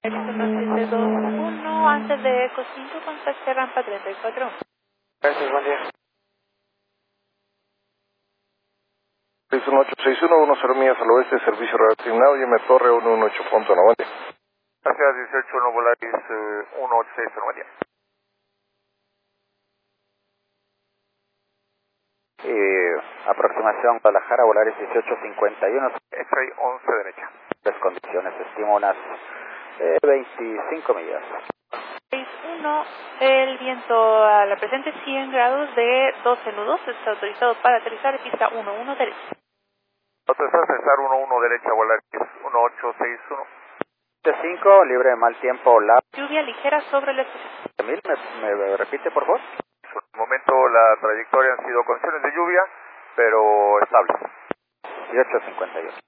1 antes de Eco 5, contacte rampa 34. Gracias, buen día. 61861, 10 millas al oeste, servicio radio asignado, llame Torre 118.90. Gracias, 181 Volaris 186, buen día. Aproximación Guadalajara, Volaris 1851. X-ray 11 derecha. Las condiciones, estimo unas 25 millas. 61, el viento a la presente 100 grados de 12 nudos, está autorizado para aterrizar en pista 11 derecha. Autorizado a cesar 11 derecha, Volaris 1861. 5, libre de mal tiempo, la... Lluvia ligera sobre la estación. ¿Me repite, por favor? Por el momento la trayectoria han sido condiciones de lluvia, pero estable. 1851.